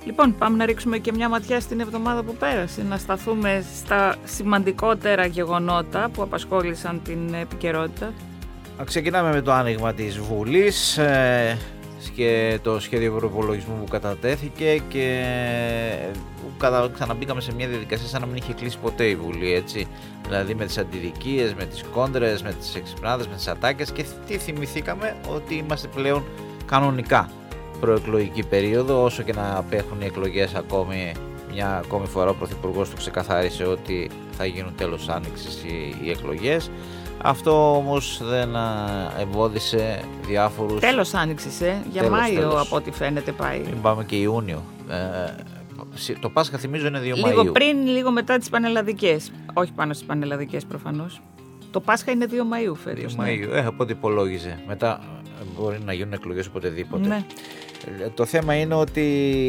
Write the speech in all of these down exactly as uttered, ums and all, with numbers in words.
Λοιπόν, πάμε να ρίξουμε και μια ματιά στην εβδομάδα που πέρασε, να σταθούμε στα σημαντικότερα γεγονότα που απασχόλησαν την επικαιρότητα. Ξεκινάμε με το άνοιγμα της Βουλής ε, και το σχέδιο προπολογισμού που κατατέθηκε και κατα... ξαναμπήκαμε σε μια διαδικασία σαν να μην είχε κλείσει ποτέ η Βουλή, έτσι. Δηλαδή με τις αντιδικίες, με τις κόντρες, με τις εξυπνάδες, με τις ατάκες, και τι θυμηθήκαμε? Ότι είμαστε πλέον κανονικά προεκλογική περίοδο, όσο και να απέχουν οι εκλογές ακόμη. Μια ακόμη φορά ο Πρωθυπουργός του ξεκαθάρισε ότι θα γίνουν τέλος άνοιξης οι, οι εκλογές. Αυτό όμως δεν εμπόδισε διάφορους... Τέλος άνοιξης, ε. Για τέλος, Μάιο τέλος. Από ό,τι φαίνεται πάει. Μην πάμε και Ιούνιο. Ε, το Πάσχα θυμίζω είναι δύο λίγο Μαΐου. Λίγο πριν, λίγο μετά τις πανελλαδικές. Όχι πάνω στις πανελλαδικές προφανώς. Το Πάσχα είναι δύο Μαΐου φέτος. δύο Μαΐου, ναι. ε, από ό,τι υπολόγιζε. Μετά μπορεί να γίνουν εκλογές οποτεδήποτε. Ναι. Ε, το θέμα είναι ότι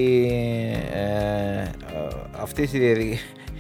ε, αυτή τη διαδικασία...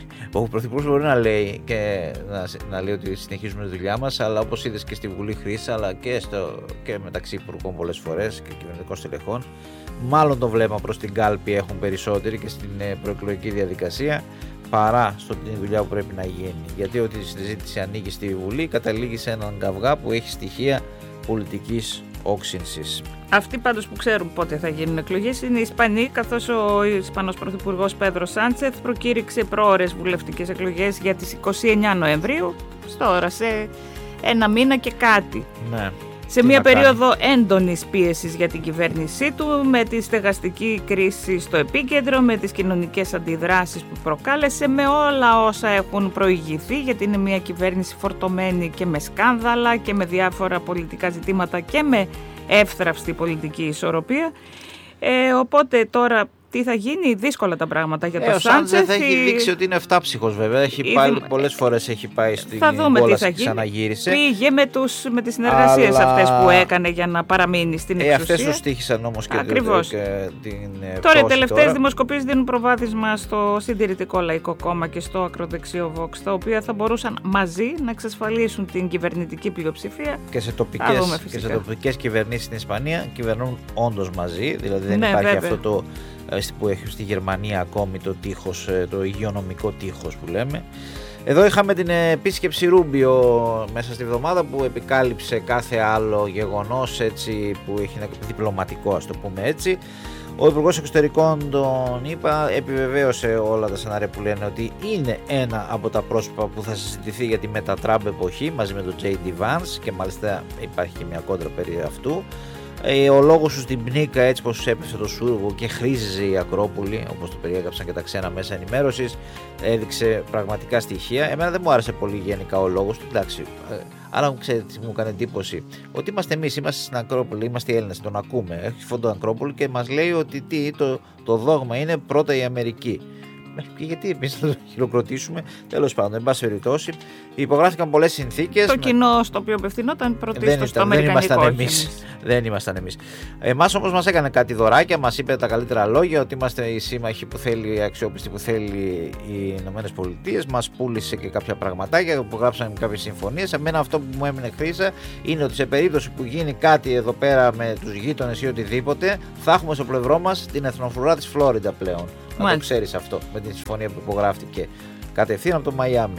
Ο Πρωθυπουργός μπορεί να λέει και να, να λέει ότι συνεχίζουμε τη δουλειά μας, αλλά όπως είδες και στη Βουλή Χρήσα, αλλά και, στο, και μεταξύ υπουργών πολλές φορές και κυβερνητικών στελεχών, μάλλον το βλέμμα προς την κάλπη έχουν περισσότεροι και στην προεκλογική διαδικασία παρά στην δουλειά που πρέπει να γίνει. Γιατί ό,τι η συζήτηση ανοίγει στη Βουλή καταλήγει σε έναν καυγά που έχει στοιχεία πολιτικής όξυνσης. Αυτοί πάντως που ξέρουν πότε θα γίνουν εκλογές είναι οι Ισπανοί, καθώς ο Ισπανός Πρωθυπουργός Πέδρο Σάντσεθ προκήρυξε προώρες βουλευτικές εκλογές για τις είκοσι εννέα Νοεμβρίου, τώρα σε ένα μήνα και κάτι. Ναι. Σε μια περίοδο έντονης πίεσης για την κυβέρνησή του, με τη στεγαστική κρίση στο επίκεντρο, με τις κοινωνικές αντιδράσεις που προκάλεσε, με όλα όσα έχουν προηγηθεί, γιατί είναι μια κυβέρνηση φορτωμένη και με σκάνδαλα και με διάφορα πολιτικά ζητήματα και με εύθραυστη πολιτική ισορροπία. Ε, οπότε τώρα τι θα γίνει? Δύσκολα τα πράγματα για ε, το Σάντσεθ. Θα έχει δείξει ότι είναι εφτάψυχος βέβαια. Έχει η... πάει, πολλές φορές έχει πάει στην κόλαση και ξαναγύρισε. Πήγε με, τους, με τις συνεργασίες αλλά... αυτές που έκανε για να παραμείνει στην εξουσία. Ε, αυτές του στοίχησαν όμως και, Ακριβώς. και την Τώρα οι τελευταίες δημοσκοπήσεις δίνουν προβάδισμα στο Συντηρητικό Λαϊκό Κόμμα και στο ακροδεξιό Vox, τα οποία θα μπορούσαν μαζί να εξασφαλίσουν την κυβερνητική πλειοψηφία. Και σε τοπικές, και σε τοπικές κυβερνήσεις στην Ισπανία κυβερνούν όντως μαζί. Δηλαδή δεν ναι, υπάρχει βέβαια. αυτό το που έχει στη Γερμανία ακόμη το τείχος, το υγειονομικό τείχος που λέμε. Εδώ είχαμε την επίσκεψη Ρούμπιο μέσα στη εβδομάδα που επικάλυψε κάθε άλλο γεγονός, έτσι, που έχει ένα διπλωματικό, ας το πούμε έτσι. Ο Υπουργός Εξωτερικών τον είπα, επιβεβαίωσε όλα τα σενάρια που λένε ότι είναι ένα από τα πρόσωπα που θα συζητηθεί για τη μετα-Τραμπ εποχή μαζί με τον τζέι ντι Vance, και μάλιστα υπάρχει και μια κόντρα περί αυτού. Ο λόγος σου στην πνίκα, έτσι πως έπεσε το σούργο και χρήζιζε η Ακρόπολη, όπως το περιέγραψαν και τα ξένα μέσα ενημέρωσης, έδειξε πραγματικά στοιχεία. Εμένα δεν μου άρεσε πολύ γενικά ο λόγος του, εντάξει, αλλά μου ξέρετε τι μου έκανε εντύπωση? Ότι είμαστε εμείς, είμαστε στην Ακρόπολη, είμαστε οι Έλληνες, τον ακούμε, έχει φόντο Ακρόπολη και μας λέει ότι τι, το, το δόγμα είναι πρώτα η Αμερική. Και γιατί εμείς να το χειροκροτήσουμε? Τέλος πάντων, εν πάση περιπτώσει, υπογράφηκαν πολλές συνθήκες. Το κοινό στο οποίο απευθυνόταν πρωτίστως στο αμερικανικό. Δεν ήμασταν εμείς. Δεν ήμασταν εμείς. Εμάς όμως μας έκανε κάτι δωράκια, μας είπε τα καλύτερα λόγια, ότι είμαστε οι σύμμαχοι που θέλει, οι αξιόπιστοι που θέλει οι Ηνωμένες Πολιτείες. Μας πούλησε και κάποια πραγματάκια που γράψαμε κάποιες συμφωνίες. Εμένα αυτό που μου έμεινε χρήσα είναι ότι σε περίπτωση που γίνει κάτι εδώ πέρα με τους γείτονες ή οτιδήποτε, θα έχουμε στο πλευρό μας την εθνοφρουρά της Φλόριντα πλέον. Να το ξέρεις αυτό, με τη συμφωνία που υπογράφτηκε κατευθείαν από το Μαϊάμι.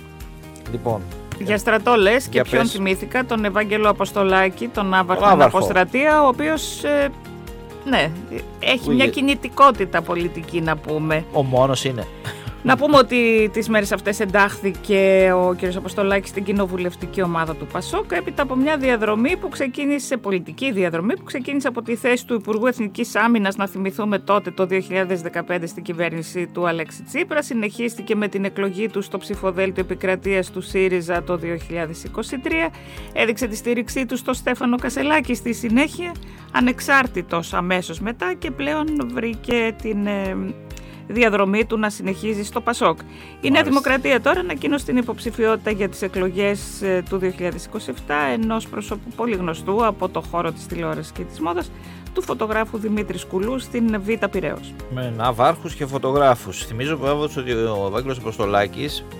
Λοιπόν, για στρατό λες, και ποιον πες. Θυμήθηκα, τον Ευάγγελο Αποστολάκη, τον άβαρχο αποστρατεία, ο οποίος ε, ναι, έχει που μια είναι... κινητικότητα πολιτική, να πούμε. Ο μόνος είναι. Να πούμε ότι τις μέρες αυτές εντάχθηκε ο κ. Αποστολάκης στην κοινοβουλευτική ομάδα του Πασόκ, έπειτα από μια διαδρομή που ξεκίνησε, πολιτική διαδρομή που ξεκίνησε από τη θέση του Υπουργού Εθνικής Άμυνας, να θυμηθούμε τότε το δύο χιλιάδες δεκαπέντε στην κυβέρνηση του Αλέξη Τσίπρα, συνεχίστηκε με την εκλογή του στο ψηφοδέλτιο επικρατείας του ΣΥΡΙΖΑ το δύο χιλιάδες είκοσι τρία, έδειξε τη στήριξή του στο Στέφανο Κασελάκη στη συνέχεια, ανεξάρτητος αμέσως μετά, και πλέον βρήκε την διαδρομή του να συνεχίζει στο Πασόκ. Η Νέα Δημοκρατία τώρα ανακοίνωσε την υποψηφιότητα για τις εκλογές του δύο χιλιάδες είκοσι επτά ενός προσώπου πολύ γνωστού από το χώρο της τηλεόρασης και της μόδας, του φωτογράφου Δημήτρη Σκουλού στην Β' Πειραιώς. Με ναυάρχους και φωτογράφους. Θυμίζω βέβαια ότι ο Ευάγγελος Αποστολάκης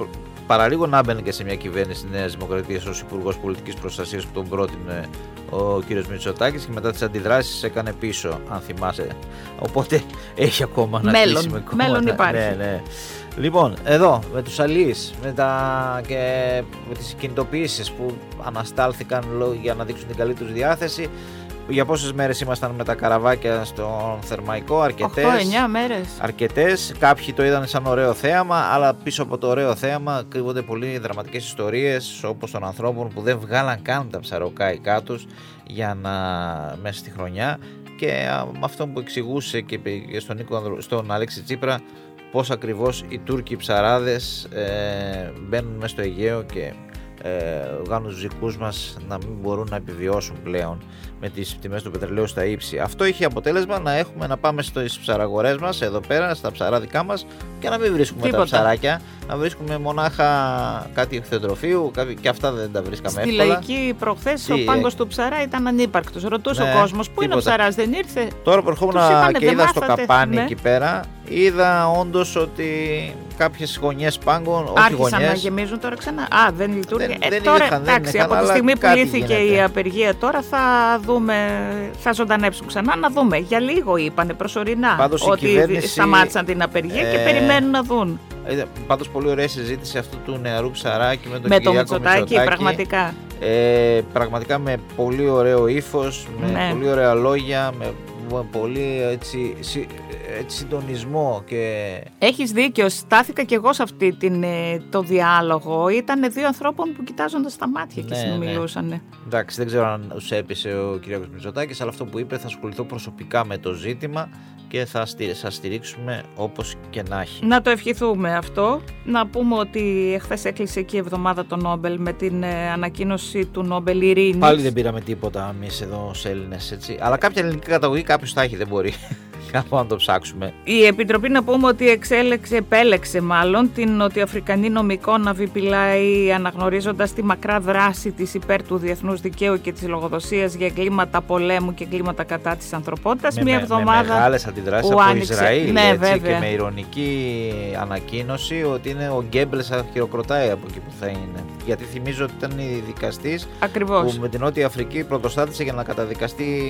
παραλίγο να μπαίνει και σε μια κυβέρνηση της Νέας Δημοκρατίας ως Υπουργός Πολιτικής Προστασίας που τον πρότεινε ο κύριος Μητσοτάκης και μετά τις αντιδράσεις έκανε πίσω, αν θυμάσαι. Οπότε έχει ακόμα να κλείσει με κόμματα. Μέλλον υπάρχει. Ναι, ναι. Λοιπόν, εδώ με τους αλείς με τα, και με τις κινητοποιήσεις που αναστάλθηκαν για να δείξουν την καλή τους διάθεση. Για πόσες μέρες ήμασταν με τα καραβάκια στον Θερμαϊκό? Αρκετές. οκτώ εννιά μέρες. Αρκετές. Κάποιοι το είδαν σαν ωραίο θέαμα, αλλά πίσω από το ωραίο θέαμα κρύβονται πολύ δραματικές ιστορίες, όπως των ανθρώπων που δεν βγάλαν καν τα ψαροκάικά τους για να μέσα στη χρονιά. Και με αυτό που εξηγούσε και στον, Νίκο, στον Αλέξη Τσίπρα, πώς ακριβώς οι Τούρκοι ψαράδες ε, μπαίνουν μέσα στο Αιγαίο και ε, κάνουν τους δικούς μας να μην μπορούν να επιβιώσουν πλέον με τις τιμές του πετρελαίου στα ύψη. Αυτό είχε αποτέλεσμα να έχουμε να πάμε στις ψαραγορές μας εδώ πέρα, στα ψαρά δικά μας, και να μην βρίσκουμε Τίποτα. τα ψαράκια, να βρίσκουμε μονάχα κάτι εχθροτροφείου, και αυτά δεν τα βρίσκαμε Στη εύκολα. λαϊκή προχθές Τι, ο πάγκος ε... του ψαρά ήταν ανύπαρκτος. Ρωτούσε ναι, ο κόσμος, πού είναι ο ψαράς, δεν ήρθε? Τώρα που ερχόμουν και είδα στο καπάνι ναι. εκεί πέρα, είδα όντως ότι κάποιες γωνιές πάγκων, όχι άρχισαν γωνιές, να γεμίζουν τώρα ξανά. Α, δεν λειτουργεί. Δεν, ε, δεν τώρα, είχαν, εντάξει, δεν από είχαν, τη στιγμή που λύθηκε γίνεται. η απεργία τώρα θα δούμε, θα ζωντανέψουν ξανά, να δούμε. Για λίγο είπανε προσωρινά πάντως ότι κυβέρνηση, σταμάτησαν την απεργία ε, και περιμένουν να δουν. Ε, πάντως πολύ ωραία συζήτηση αυτού του νεαρού ψαράκι με τον με Κυριάκο το Μητσοτάκη, Μητσοτάκη. πραγματικά. Ε, πραγματικά με πολύ ωραίο ύφος, με ναι. πολύ ωραία λόγια, με πολύ έτσι, συ, έτσι συντονισμό και... Έχεις δίκιο, στάθηκα και εγώ σε αυτή την, το διάλογο. Ήταν δύο ανθρώπων που κοιτάζονταν στα μάτια και ναι, συνομιλούσαν. Ναι. Εντάξει, δεν ξέρω αν τους έπεισε ο Κυριάκος Μητσοτάκης, αλλά αυτό που είπε, θα ασχοληθώ προσωπικά με το ζήτημα και θα σας στηρίξουμε όπως και να έχει. Να το ευχηθούμε αυτό. Να πούμε ότι εχθές έκλεισε και η εβδομάδα το Νόμπελ με την ε, ανακοίνωση του Νόμπελ Ειρήνης. Πάλι δεν πήραμε τίποτα εμείς εδώ ως Έλληνες, έτσι. Αλλά κάποια ελληνική καταγωγή κάποιος θα έχει, δεν μπορεί. Κάπου να το ψάξουμε. Η Επιτροπή, να πούμε ότι εξέλεξε, επέλεξε μάλλον την νοτιοαφρικανή νομικό Ναβί Πιλάι, αναγνωρίζοντας τη μακρά δράση της υπέρ του διεθνούς δικαίου και της λογοδοσίας για εγκλήματα πολέμου και εγκλήματα κατά της ανθρωπότητας. Με, Μια με, εβδομάδα με μεγάλες αντιδράσεις από άνοιξε. Ισραήλ, ναι, έτσι, βέβαια. Και με ειρωνική ανακοίνωση ότι είναι ο Γκέμπλες θα χειροκροτάει από εκεί που θα είναι. Γιατί θυμίζω ότι ήταν η δικαστής Ακριβώς. που με την Νότια Αφρική πρωτοστάτησε για να καταδικαστεί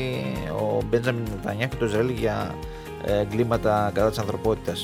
ο Μπέντζαμιν Νετανιάχου και το Ισραήλ για εγκλήματα κατά της ανθρωπότητας.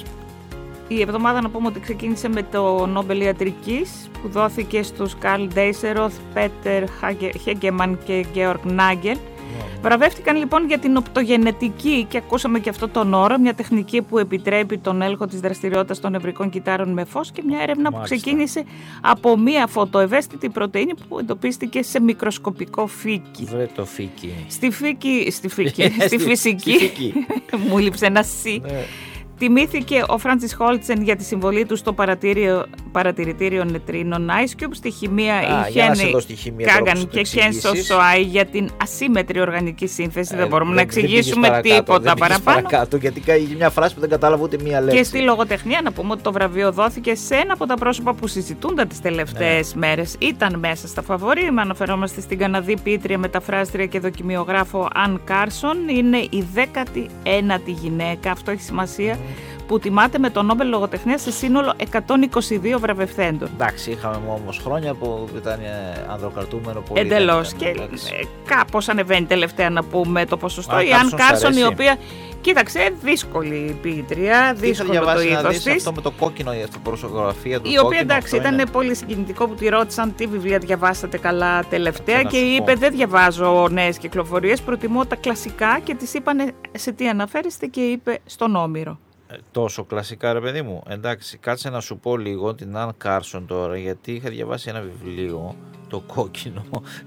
Η εβδομάδα, να πούμε ότι ξεκίνησε με το Νόμπελ Ιατρικής που δόθηκε στους Καρλ Ντέισεροθ, Πέτερ Χέγκεμαν και Γκέοργκ Νάγκελ. Yeah. Βραβεύτηκαν λοιπόν για την οπτογενετική, και ακούσαμε και αυτό τον όρο, μια τεχνική που επιτρέπει τον έλεγχο της δραστηριότητας των νευρικών κυτάρων με φως, και μια έρευνα Μάλιστα. που ξεκίνησε από μια φωτοευαίσθητη πρωτεΐνη που εντοπίστηκε σε μικροσκοπικό φύκι. Βρε το φύκι. Στη φύκη, στη, φύκη, στη φυσική, μου λείψε ένα σι. Ναι. Τιμήθηκε ο Φράντσις Χόλτσεν για τη συμβολή του στο παρατηρητήριο νετρίνων Ice Cube, στη χημεία η Χένι Κάγκαν και Χένσο Σοάι για την ασύμμετρη οργανική σύνθεση. Ε, δεν μπορούμε δεν, να εξηγήσουμε δεν τίποτα δεν παραπάνω. Παρακάτω, γιατί είχε μια φράση που δεν κατάλαβα ούτε μία λέξη. Και στη λογοτεχνία, να πούμε ότι το βραβείο δόθηκε σε ένα από τα πρόσωπα που συζητούνταν τις τελευταίες ναι. μέρες. Ήταν μέσα στα φαβορί. Αναφερόμαστε στην Καναδή ποιήτρια, μεταφράστρια και δοκιμιογράφο Αν Κάρσον. Είναι η δέκατη ένατη γυναίκα. Αυτό έχει σημασία. Που τιμάται με το Νόμπελ Λογοτεχνίας σε σύνολο εκατόν είκοσι δύο βραβευθέντων. Εντάξει, είχαμε όμως χρόνια που ήταν ανδροκρατούμενο πολύ. Εντελώς. Και κάπως ανεβαίνει τελευταία, να πούμε, το ποσοστό. Η Αν Κάρσον, η οποία, κοίταξε, δύσκολη ποιήτρια, δύσκολο το ήθος της. Αυτό με το κόκκινο, η αυτοπροσωπογραφία του. Η οποία, εντάξει, ήταν είναι... πολύ συγκινητικό που τη ρώτησαν τι βιβλία διαβάσατε καλά τελευταία και είπε δεν διαβάζω νέες κυκλοφορίες, προτιμώ τα κλασικά, και της είπανε σε τι αναφέρεστε και είπε στον Όμηρο. Ε, τόσο κλασικά, ρε παιδί μου. Εντάξει, κάτσε να σου πω λίγο την Αν Κάρσον τώρα, γιατί είχα διαβάσει ένα βιβλίο, το κόκκινο.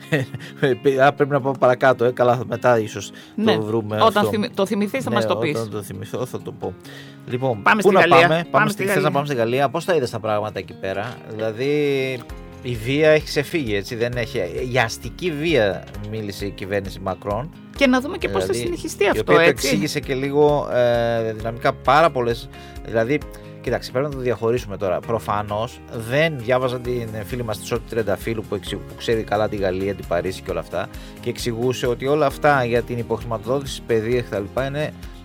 Α, πρέπει να πάω παρακάτω, ε, καλά, μετά ίσως ναι. το βρούμε. Όταν αυτό. Θυμ, το θυμηθείς θα ναι, μας το πεις. Όταν το θυμηθώ θα το πω. Λοιπόν, πάμε πού στη να Γαλλία. πάμε, πάμε, πάμε στη, στη θες να πάμε στη Γαλλία. Πώς τα είδες τα πράγματα εκεί πέρα? Δηλαδή η βία έχει ξεφύγει, έτσι, δεν έχει. Για αστική βία μίλησε η κυβέρνηση Μακρόν. Και να δούμε και δηλαδή, πώς θα συνεχιστεί αυτό, η οποία έτσι. Το εξήγησε και λίγο ε, δυναμικά πάρα πολλές. Δηλαδή, κοίταξε, πρέπει να το διαχωρίσουμε τώρα. Προφανώς δεν διάβαζα την φίλη μας τη Σότη Τρενταφύλου που, εξηγ, που ξέρει καλά τη Γαλλία, την Παρίσι και όλα αυτά, και εξηγούσε ότι όλα αυτά για την υποχρηματοδότηση παιδεία κτλ. Είναι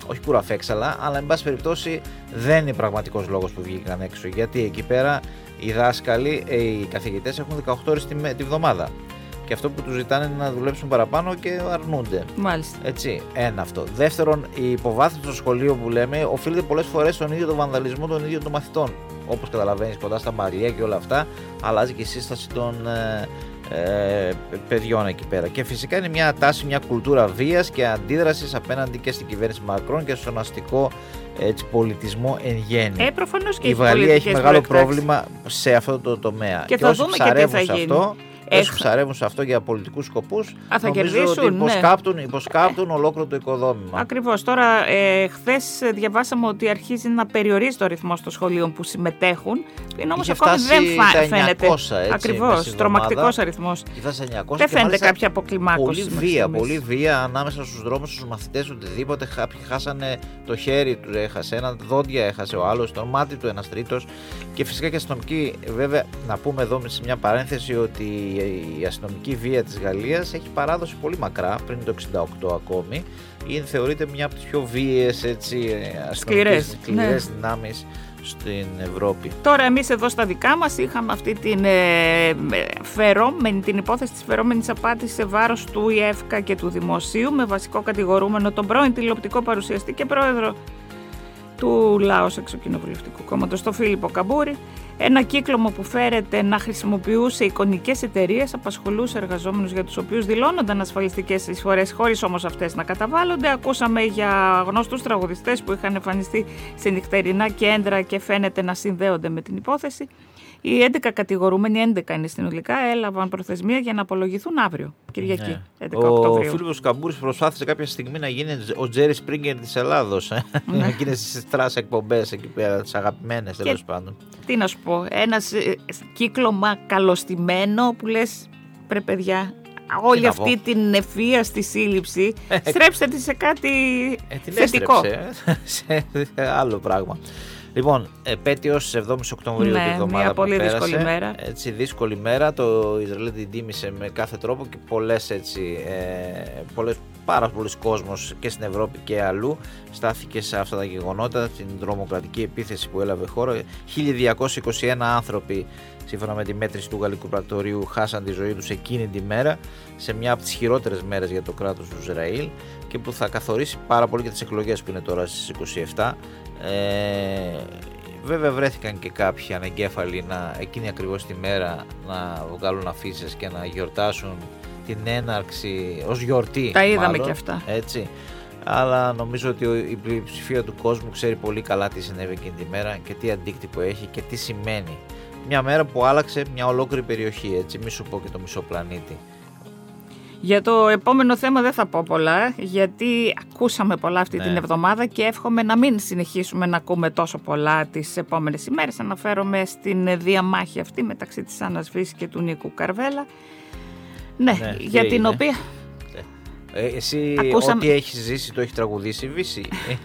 όχι κουραφέξαλα, αλλά εν πάση περιπτώσει δεν είναι πραγματικός λόγος που βγήκαν έξω. Γιατί εκεί πέρα οι δάσκαλοι, οι καθηγητές έχουν δεκαοκτώ ώρες τη, τη βδομάδα. Και αυτό που τους ζητάνε είναι να δουλέψουν παραπάνω και αρνούνται. Μάλιστα. Έτσι, ένα αυτό. Δεύτερον, η υποβάθμιση στο σχολείο που λέμε οφείλεται πολλές φορές στον ίδιο τον βανδαλισμό των ίδιων των μαθητών. Όπως καταλαβαίνεις, κοντά στα μαλλιά και όλα αυτά, αλλάζει και η σύσταση των ε, ε, παιδιών εκεί πέρα. Και φυσικά είναι μια τάση, μια κουλτούρα βίας και αντίδρασης απέναντι και στην κυβέρνηση Μακρόν και στον αστικό έτσι, πολιτισμό εν γέννη. Ε, προφανώς και η Γαλλία έχει μεγάλο πρόβλημα σε αυτό το τομέα. Και, και θα δούμε και τι θα γίνει. Αυτό, όσοι ψαρεύουν σε αυτό για πολιτικούς σκοπούς, Α, θα νομίζω κερδίσουν, ότι υποσκάπτουν, ναι. υποσκάπτουν ολόκληρο το οικοδόμημα. Ακριβώς. Τώρα, ε, χθες διαβάσαμε ότι αρχίζει να περιορίζει το ρυθμό των σχολείων που συμμετέχουν. Είναι όμως ακόμη δεν φα... φαίνεται. Ακριβώς. Τρομακτικός αριθμός. Δεν φαίνεται κάποια αποκλιμάκωση. Πολύ βία, πολύ βία ανάμεσα στους δρόμους, στους μαθητές, οτιδήποτε. Κάποιοι χάσανε το χέρι του, έχασε ένα, δόντια έχασε ο άλλος, το μάτι του ένας τρίτος. Και φυσικά και αστυνομική, βέβαια, να πούμε εδώ σε μια παρένθεση ότι η αστυνομική βία της Γαλλίας έχει παράδοση πολύ μακρά, πριν το εξήντα οκτώ ακόμη. Είναι, θεωρείται μια από τις πιο βίαιες αστυνομικές ναι. δυνάμεις στην Ευρώπη. Τώρα εμείς εδώ στα δικά μας είχαμε αυτή την, ε, φερόμενη, την υπόθεση της φερόμενης απάτης σε βάρος του ΙΕΦΚΑ και του Δημοσίου, με βασικό κατηγορούμενο τον πρώην τηλεοπτικό παρουσιαστή και πρόεδρο του Λάος Εξοκοινοβουλευτικού Κόμματος, τον Φίλιππο Καμπούρη. Ένα κύκλωμα που φέρεται να χρησιμοποιούσε εικονικές εταιρείες, απασχολούσε εργαζόμενους για τους οποίους δηλώνονταν ασφαλιστικές εισφορές, χωρίς όμως αυτές να καταβάλλονται. Ακούσαμε για γνωστούς τραγουδιστές που είχαν εμφανιστεί σε νυχτερινά κέντρα και φαίνεται να συνδέονται με την υπόθεση. Οι έντεκα κατηγορούμενοι, έντεκα είναι συνολικά, έλαβαν προθεσμία για να απολογηθούν αύριο, Κυριακή, ναι. έντεκα Οκτωβρίου. Ο Φίλιππος Καμπούρης προσπάθησε κάποια στιγμή να γίνει ο Τζέρι Σπρίγκερ της Ελλάδος. Ε? Ναι. Να γίνει στις τρας εκπομπές εκεί πέρα, τις αγαπημένες τέλος πάντων. Τι να σου πω, ένα κύκλωμα καλωστημένο που λες, πρέ παιδιά, όλη αυτή την ευφυΐα στη σύλληψη, στρέψτε τη σε κάτι ε, την θετικό. Έστρεψε, σε άλλο πράγμα. Λοιπόν, επέτειος εβδόμης Οκτωβρίου, ναι, την εβδομάδα μια που πολύ πέρασε. δύσκολη μέρα. Έτσι, δύσκολη μέρα. Το Ισραήλ την τίμησε με κάθε τρόπο και πολλές έτσι, ε, πολλές, πάρα πολλοί κόσμος και στην Ευρώπη και αλλού στάθηκε σε αυτά τα γεγονότα, την τρομοκρατική επίθεση που έλαβε χώρα. χίλια διακόσιοι είκοσι ένα άνθρωποι, σύμφωνα με τη μέτρηση του Γαλλικού Πρακτορείου, χάσαν τη ζωή τους εκείνη τη μέρα, σε μια από τις χειρότερες μέρες για το κράτος του Ισραήλ και που θα καθορίσει πάρα πολύ και τις εκλογές που είναι τώρα στις είκοσι επτά. Ε, βέβαια βρέθηκαν και κάποιοι ανεγκέφαλοι να, εκείνη ακριβώς τη μέρα να βγάλουν αφίσες και να γιορτάσουν την έναρξη ως γιορτή. Τα είδαμε μάλλον, και αυτά. Έτσι. Αλλά νομίζω ότι η πλειοψηφία του κόσμου ξέρει πολύ καλά τι συνέβη εκείνη τη μέρα και τι αντίκτυπο έχει και τι σημαίνει. Μια μέρα που άλλαξε μια ολόκληρη περιοχή, έτσι, μη σου πω και το μισό πλανήτη. Για το επόμενο θέμα δεν θα πω πολλά, γιατί ακούσαμε πολλά αυτή ναι. την εβδομάδα και εύχομαι να μην συνεχίσουμε να ακούμε τόσο πολλά τις επόμενες ημέρες. Αναφέρομαι στην διαμάχη αυτή μεταξύ της Άννας Φύση και του Νίκου Καρβέλα. Ναι, ναι για την είναι. οποία... Ε, εσύ ακούσαμε... ό,τι έχεις ζήσει το έχει τραγουδήσει Βύση.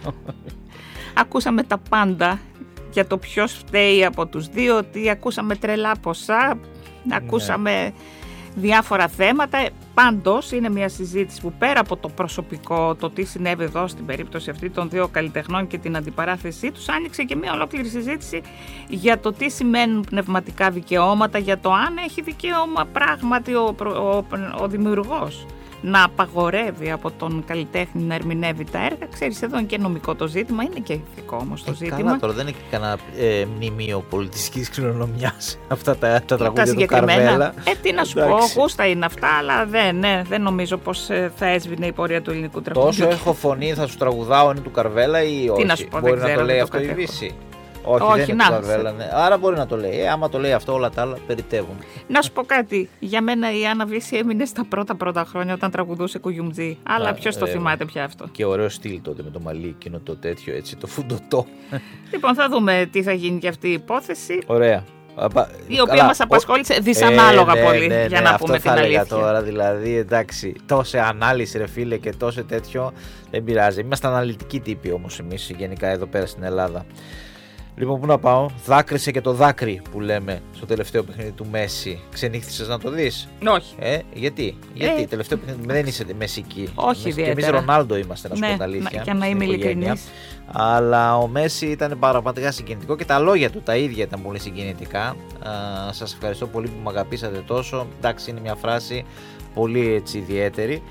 Ακούσαμε τα πάντα για το ποιος φταίει από τους δύο, ότι ακούσαμε τρελά ποσά, ακούσαμε... Ναι. διάφορα θέματα. Πάντως είναι μια συζήτηση που πέρα από το προσωπικό, το τι συνέβη εδώ στην περίπτωση αυτή των δύο καλλιτεχνών και την αντιπαράθεσή τους, άνοιξε και μια ολόκληρη συζήτηση για το τι σημαίνουν πνευματικά δικαιώματα, για το αν έχει δικαίωμα πράγματι ο, ο, ο δημιουργός να απαγορεύει από τον καλλιτέχνη να ερμηνεύει τα έργα. Ξέρεις, εδώ είναι και νομικό το ζήτημα, είναι και ηθικό όμως το ε, ζήτημα. Καλά, τώρα δεν έχει κανένα ε, μνημείο πολιτιστικής κληρονομιάς αυτά τα, τα τραγούδια του Καρβέλα. Ε, τι να σου πω, γούστα είναι αυτά, αλλά δεν, ναι, δεν νομίζω πως ε, θα έσβηνε η πορεία του ελληνικού τραγουδιού. Τόσο έχω φωνή, θα σου τραγουδάω, είναι του Καρβέλα ή όχι? Τι να σου πω, μπορεί δεν να ξέρω, το λέει το αυτό η κατέχω. Βύση? Όχι, Όχι, δεν είναι να, του Καρβέλα, ναι. Άρα μπορεί να το λέει. Ε, άμα το λέει αυτό, όλα τα άλλα περιτεύουν. Να σου πω κάτι. Για μένα η Άννα Βύση έμεινε στα πρώτα πρώτα χρόνια όταν τραγουδούσε Κουγιουμτζή. Αλλά ποιος το ε, θυμάται πια αυτό. Και ωραίο στυλ τότε με το μαλλί, εκείνο το τέτοιο, έτσι, το φουντωτό. Λοιπόν, θα δούμε τι θα γίνει για αυτή η υπόθεση. Ωραία. Η οποία μας απασχόλησε δυσανάλογα ε, ναι, πολύ, ναι, ναι, για να αυτό πούμε θα την αλήθεια. Τώρα, δηλαδή, εντάξει, τόση ανάλυση ρε φίλε και τόσο τέτοιο, δεν πειράζει. Είμαστε αναλυτικοί τύποι όμως εμείς γενικά εδώ πέρα στην Ελλάδα. Λοιπόν, πού να πάω. Δάκρυσε και το δάκρυ που λέμε στο τελευταίο παιχνίδι του Μέση. Ξενύχτησες να το δεις? Όχι. Ε, γιατί, γιατί ε, τελευταίο παιχνίδι δεν είσαι μεσική. Όχι ιδιαίτερα. Και εμείς Ρονάλντο είμαστε, να σου ναι, πω την αλήθεια. Για να είμαι ειλικρινής. Αλλά ο Μέση ήταν πραγματικά συγκινητικό και τα λόγια του τα ίδια ήταν πολύ συγκινητικά. Α, σας ευχαριστώ πολύ που με αγαπήσατε τόσο. Εντάξει, είναι μια φράση πολύ έτσι ιδιαίτερη.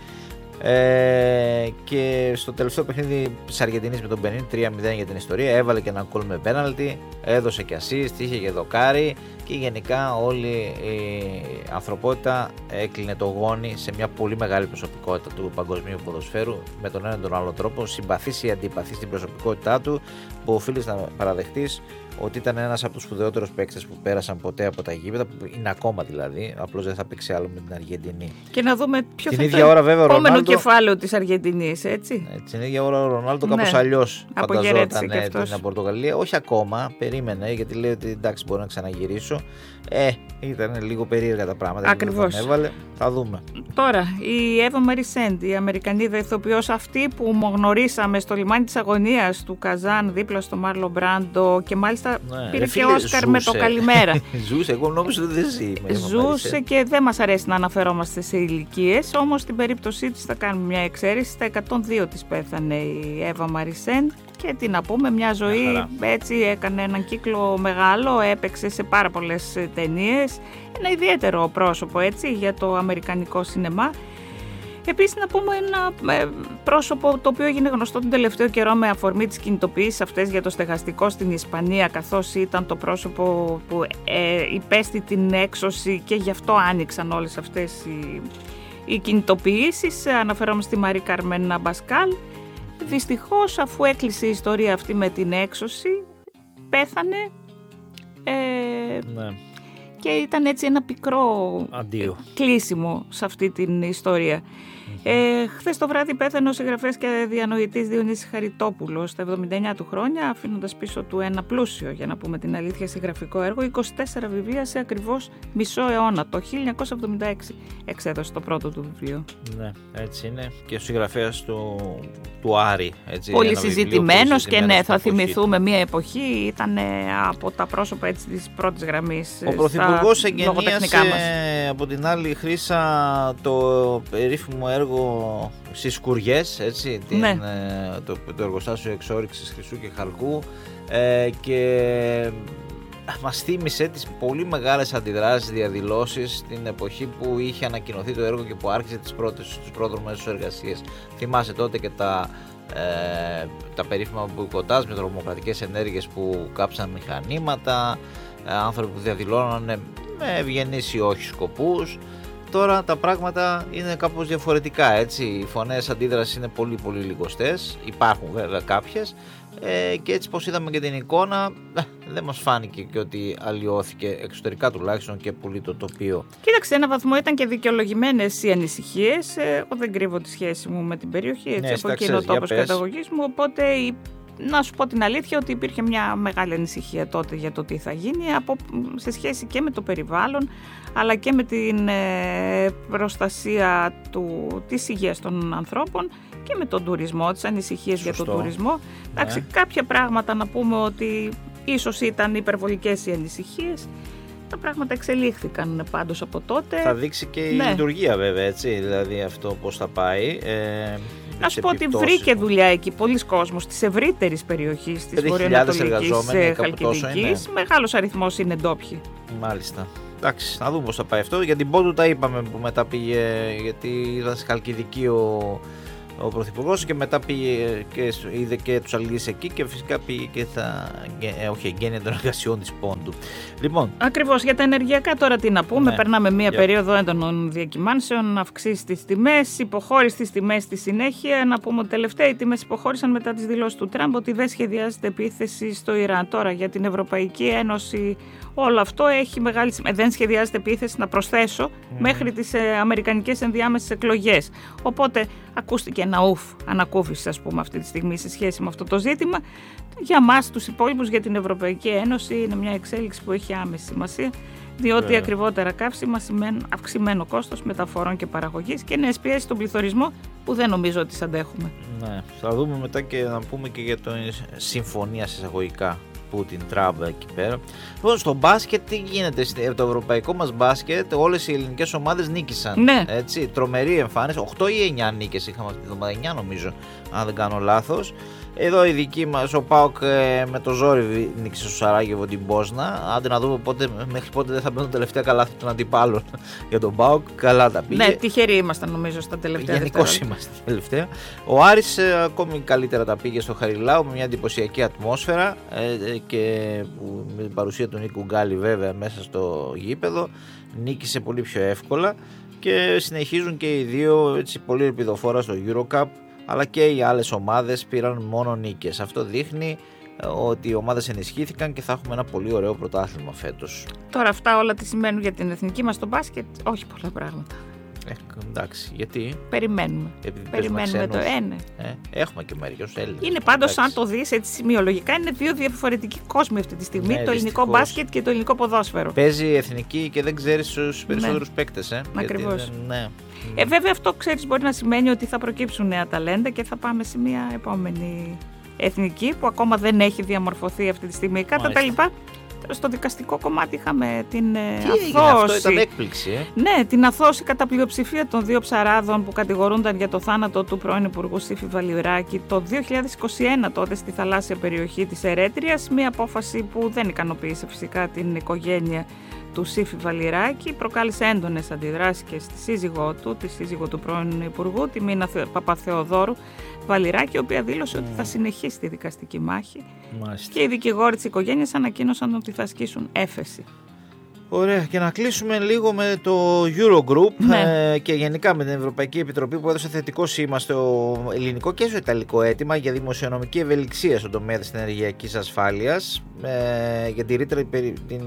Ε, και στο τελευταίο παιχνίδι της Αργεντινής με τον Μπενίν, τρία μηδέν για την ιστορία, έβαλε και ένα γκολ με πέναλτι, έδωσε και assist, είχε και δοκάρι και γενικά όλη η ανθρωπότητα έκλεινε το γόνι σε μια πολύ μεγάλη προσωπικότητα του παγκοσμίου ποδοσφαίρου με τον ένα τον άλλο τρόπο, συμπαθής ή αντιπαθής στην προσωπικότητά του, που οφείλεις να παραδεχτείς ότι ήταν ένας από τους σπουδαιότερους παίκτες που πέρασαν ποτέ από τα γήπεδα, που είναι ακόμα δηλαδή, απλώς δεν θα παίξει άλλο με την Αργεντινή. Και να δούμε ποιο την θα ίδια ώρα, βέβαια, το επόμενο Ρονάλντο, κεφάλαιο της Αργεντινής, έτσι. έτσι. Την ίδια ώρα ο Ρονάλντο ναι. κάπως αλλιώς φανταζόταν την Πορτογαλία. Όχι ακόμα, περίμενε, γιατί λέει ότι εντάξει, μπορώ να ξαναγυρίσω. Ε, ήταν λίγο περίεργα τα πράγματα. Ακριβώς. Τον έβαλε. Θα δούμε. Τώρα, η Εύα Μαρισέντ, η Αμερικανίδα ηθοποιός, αυτή που γνωρίσαμε στο λιμάνι της αγωνίας του Καζάν δίπλα στο Μάρλον Μπράντο και μάλιστα ναι, πήρε και Όσκαρ με το καλημέρα. Ζούσε, εγώ νόμιζα ότι δεν ζει. Ζούσε και δεν μας αρέσει να αναφερόμαστε σε ηλικίες, όμως στην περίπτωσή της θα κάνουμε μια εξαίρεση. Στα εκατόν δύο της πέθανε η Εύα Μαρισέντ και τι να πούμε, μια ζωή έτσι, έκανε έναν κύκλο μεγάλο, έπαιξε σε πάρα πολλές ταινίες, ένα ιδιαίτερο πρόσωπο έτσι για το αμερικανικό σινεμά. Επίσης να πούμε ένα πρόσωπο το οποίο έγινε γνωστό τον τελευταίο καιρό με αφορμή τις κινητοποιήσεις αυτές για το στεγαστικό στην Ισπανία, καθώς ήταν το πρόσωπο που ε, υπέστη την έξωση και γι' αυτό άνοιξαν όλες αυτές οι, οι κινητοποιήσεις. Αναφέρομαι στη Μαρή Καρμέν Αμπασκάλ. Δυστυχώς, αφού έκλεισε η ιστορία αυτή με την έξωση, πέθανε ε, ναι. και ήταν έτσι ένα πικρό αντίο κλείσιμο σε αυτή την ιστορία. Mm-hmm. Ε, χθες το βράδυ πέθανε ο συγγραφέας και διανοητής Διονύσης Χαριτόπουλος στα εβδομήντα εννιά του χρόνια, αφήνοντας πίσω του ένα πλούσιο, για να πούμε την αλήθεια, συγγραφικό έργο, είκοσι τέσσερα βιβλία σε ακριβώς μισό αιώνα. Το χίλια εννιακόσια εβδομήντα έξι εξέδωσε το πρώτο του βιβλίο. Ναι, έτσι είναι. Και ο συγγραφέας του, του Άρη. Έτσι, πολύ συζητημένος και ναι, θα εποχή. θυμηθούμε μια εποχή, ήταν από τα πρόσωπα έτσι, της πρώτης γραμμής. Ο Πρωθυπουργός εγγενίασε από την άλλη Χρύσα το περίφημο έργο στις Σκουριές, έτσι, την, ναι. ε, το, το εργοστάσιο εξόρυξης χρυσού και χαλκού ε, και μας θύμισε τις πολύ μεγάλες αντιδράσεις, διαδηλώσεις την εποχή που είχε ανακοινωθεί το έργο και που άρχισε τις πρώτες, τους πρόδρομες εργασίες. Θυμάσαι τότε και τα, ε, τα περίφημα μποϊκοτάζ με τρομοκρατικές ενέργειες που κάψαν μηχανήματα, ε, άνθρωποι που διαδηλώνανε με ευγενείς ή όχι σκοπούς. Τώρα τα πράγματα είναι κάπως διαφορετικά, έτσι. Οι φωνές αντίδρασης είναι πολύ πολύ λιγοστές, υπάρχουν βέβαια κάποιες ε, και έτσι πως είδαμε και την εικόνα δεν μας φάνηκε και ότι αλλοιώθηκε εξωτερικά τουλάχιστον και πολύ το τοπίο. Κοίταξε, ένα βαθμό ήταν και δικαιολογημένες οι ανησυχίες. Εγώ δεν κρύβω τη σχέση μου με την περιοχή, έτσι, ναι, από εκείνο τόπος καταγωγής μου, οπότε να σου πω την αλήθεια ότι υπήρχε μια μεγάλη ανησυχία τότε για το τι θα γίνει από, σε σχέση και με το περιβάλλον αλλά και με την ε, προστασία του, της υγείας των ανθρώπων και με τον τουρισμό, τις ανησυχίες για τον τουρισμό. Ναι. Εντάξει, κάποια πράγματα να πούμε ότι ίσως ήταν υπερβολικές οι ανησυχίες. Τα πράγματα εξελίχθηκαν πάντως από τότε. Θα δείξει και η ναι. λειτουργία βέβαια, έτσι, δηλαδή αυτό πώς θα πάει. Ε, να σου πω ότι βρήκε δουλειά εκεί πολλοί κόσμος της ευρύτερης περιοχής της βορειοανατολικής Χαλκιδικής. Μεγάλος αριθμός είναι ντόπιοι. Μάλιστα. Εντάξει, να δούμε πώς θα πάει αυτό. Για την Πόντου τα είπαμε που μετά πήγε, γιατί ήταν στη Χαλκιδική ο, ο Πρωθυπουργός και μετά πήγε και είδε και τους αλληλείς εκεί και φυσικά πήγε και θα, ε, όχι, εγγένεια των εργασιών της Πόντου. Λοιπόν. Ακριβώς, για τα ενεργειακά τώρα τι να πούμε, ναι. Περνάμε μία yeah. περίοδο έντονων διακυμάνσεων, αυξήσει τις τιμές, υποχώρηση στις τιμές στη συνέχεια. Να πούμε ότι τελευταία οι τιμές υποχώρησαν μετά τις δηλώσεις του Τραμπ ότι δεν σχεδιάζεται επίθεση στο Ιράν. Τώρα για την Ευρωπαϊκή Ένωση όλο αυτό έχει μεγάλη σημασία. Δεν σχεδιάζεται επίθεση, να προσθέσω, mm. μέχρι τις ε, αμερικανικές ενδιάμεσες εκλογές. Οπότε ακούστηκε ένα ουφ ανακούφιση, ας πούμε, αυτή τη στιγμή σε σχέση με αυτό το ζήτημα. Για μας τους υπόλοιπους, για την Ευρωπαϊκή Ένωση, είναι μια εξέλιξη που έχει άμεση σημασία, διότι yeah. ακριβότερα καύσιμα σημαίνουν αυξημένο κόστος μεταφορών και παραγωγής και νέες πιέσεις στον πληθωρισμό που δεν νομίζω ότι τις αντέχουμε. Ναι, θα δούμε μετά και να πούμε και για την συμφωνία εισαγωγικά Πούτιν, Τραμπ εκεί πέρα. Λοιπόν, στο μπάσκετ τι γίνεται, το ευρωπαϊκό μας μπάσκετ, όλες οι ελληνικές ομάδες νίκησαν. Ναι. Έτσι, τρομερή εμφάνιση, οκτώ ή εννιά νίκες είχαμε αυτή τη εβδομάδα, εννιά νομίζω, αν δεν κάνω λάθος. Εδώ η δική μας, ο ΠΑΟΚ ε, με το ζόρι νίκησε στο Σαράγεβο την Μπόσνα. Άντε να δούμε πότε, μέχρι πότε δεν θα μπαίνουν τελευταία καλάθι των αντιπάλων για τον ΠΑΟΚ. Καλά τα πήγε. Ναι, τυχεροί ήμασταν νομίζω στα τελευταία. Γενικώς είμαστε τελευταία. Ο Άρης ε, ακόμη καλύτερα τα πήγε στο Χαριλάου με μια εντυπωσιακή ατμόσφαιρα ε, ε, και που, με την παρουσία του Νίκου Γκάλη βέβαια μέσα στο γήπεδο. Νίκησε πολύ πιο εύκολα και συνεχίζουν και οι δύο έτσι, πολύ ελπιδοφόρα στο EuroCup. Αλλά και οι άλλες ομάδες πήραν μόνο νίκες. Αυτό δείχνει ότι οι ομάδες ενισχύθηκαν και θα έχουμε ένα πολύ ωραίο πρωτάθλημα φέτος. Τώρα αυτά όλα τι σημαίνουν για την εθνική μας στο μπάσκετ? Όχι πολλά πράγματα. Ε, εντάξει, γιατί? Περιμένουμε. Επειδή Περιμένουμε το ένα. Ε, έχουμε και μερικούς Έλληνες. Είναι πάντως, αν το δεις έτσι σημειολογικά, είναι δύο διαφορετικοί κόσμοι αυτή τη στιγμή. Ναι, το ελληνικό δυστυχώς. μπάσκετ και το ελληνικό ποδόσφαιρο. Παίζει η εθνική και δεν ξέρεις τους περισσότερους ναι. παίκτες. Ε, Ακριβώς. Ναι. Ε, βέβαια αυτό ξέρεις μπορεί να σημαίνει ότι θα προκύψουν νέα ταλέντα και θα πάμε σε μια επόμενη εθνική που ακόμα δεν έχει διαμορφωθεί αυτή τη στιγμή. Κατά τα λοιπά, στο δικαστικό κομμάτι είχαμε την Τι αθώωση. έγινε, αυτό ήταν έκπληξη. Ε? Ναι, την αθώωση κατά πλειοψηφία των δύο ψαράδων που κατηγορούνταν για το θάνατο του πρώην Υπουργού Σύφη Βαλιουράκη το δύο χιλιάδες είκοσι ένα τότε στη θαλάσσια περιοχή της Ερέτριας. Μια απόφαση που δεν ικανοποίησε φυσικά την οικογένεια του Σύφη Βαλιουράκη, προκάλεσε έντονες αντιδράσεις και στη σύζυγό του, τη σύζυγο του πρώην Υπουργού, τη Μίνα Παπαθεοδόρου Βαλιουράκη, η οποία δήλωσε mm. ότι θα συνεχίσει τη δικαστική μάχη. Μάλιστα. Και οι δικηγόροι της οικογένειας ανακοίνωσαν ότι θα ασκήσουν έφεση. Ωραία, και να κλείσουμε λίγο με το Eurogroup ναι. ε, και γενικά με την Ευρωπαϊκή Επιτροπή που έδωσε θετικό σήμα στο ελληνικό και στο ιταλικό αίτημα για δημοσιονομική ευελιξία στον τομέα της ενεργειακής ασφάλειας, ε, για τη ρήτρα, την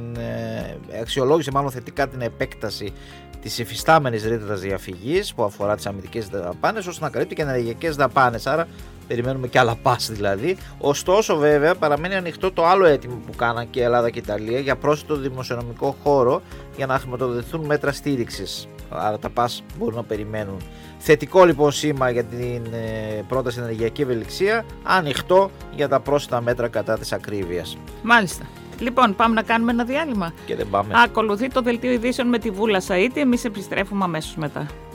ε, αξιολόγησε μάλλον θετικά την επέκταση της υφιστάμενης ρήτρας διαφυγής που αφορά τις αμυντικές δαπάνες ώστε να καλύπτει και ενεργειακές δαπάνες, άρα περιμένουμε και άλλα πας δηλαδή. Ωστόσο βέβαια παραμένει ανοιχτό το άλλο αίτημα που κάναν και η Ελλάδα και η Ιταλία για πρόσθετο δημοσιονομικό χώρο για να χρηματοδοτηθούν μέτρα στήριξης, άρα τα πας μπορούν να περιμένουν. Θετικό λοιπόν σήμα για την ε, πρόταση ενεργειακή ευελιξία, ανοιχτό για τα πρόσθετα μέτρα κατά της ακρίβειας. Μάλιστα. Λοιπόν, πάμε να κάνουμε ένα διάλειμμα. Και δεν πάμε. Ακολουθεί το δελτίο ειδήσεων με τη Βούλα Σαΐτη. Εμείς επιστρέφουμε αμέσως μετά.